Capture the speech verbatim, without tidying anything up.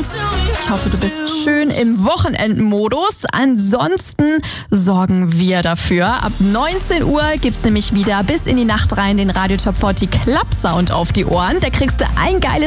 Ich hoffe, du bist schön im Wochenendmodus. Ansonsten sorgen wir dafür. Ab neunzehn Uhr gibt's nämlich wieder bis in die Nacht rein den Radio Top vierzig Club Sound auf die Ohren. Da kriegst du ein geiles